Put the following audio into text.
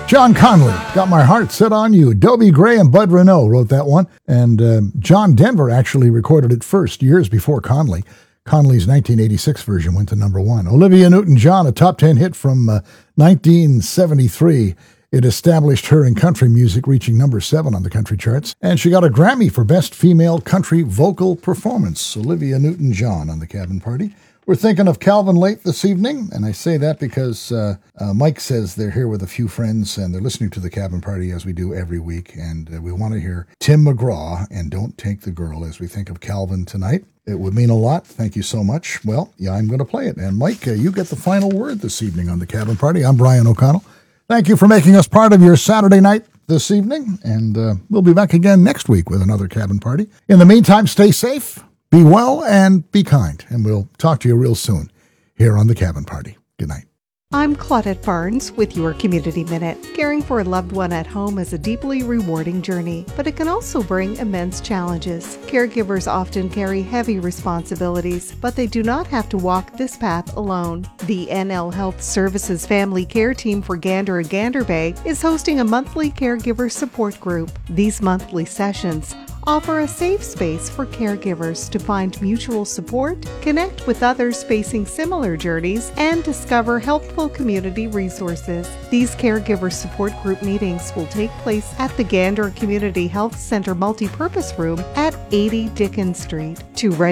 John Conley, Got My Heart Set on You. Dobie Gray and Bud Renault wrote that one. And John Denver actually recorded it first, years before Conley. Conley's 1986 version went to number one. Olivia Newton-John, a top 10 hit from 1973. It established her in country music, reaching number 7 on the country charts. And she got a Grammy for Best Female Country Vocal Performance. Olivia Newton-John on the Cabin Party. We're thinking of Calvin Late this evening, and I say that because Mike says they're here with a few friends, and they're listening to the Cabin Party as we do every week, and we want to hear Tim McGraw and Don't Take the Girl as we think of Calvin tonight. It would mean a lot. Thank you so much. Well, yeah, I'm going to play it. And Mike, you get the final word this evening on the Cabin Party. I'm Brian O'Connell. Thank you for making us part of your Saturday night this evening, and we'll be back again next week with another Cabin Party. In the meantime, stay safe. Be well and be kind, and we'll talk to you real soon here on the Cabin Party. Good night. I'm Claudette Barnes with your Community Minute. Caring for a loved one at home is a deeply rewarding journey, but it can also bring immense challenges. Caregivers often carry heavy responsibilities, but they do not have to walk this path alone. The NL Health Services Family Care Team for Gander and Gander Bay is hosting a monthly caregiver support group. These monthly sessions offer a safe space for caregivers to find mutual support, connect with others facing similar journeys, and discover helpful community resources. These caregiver support group meetings will take place at the Gander Community Health Center Multipurpose Room at 80 Dickens Street. To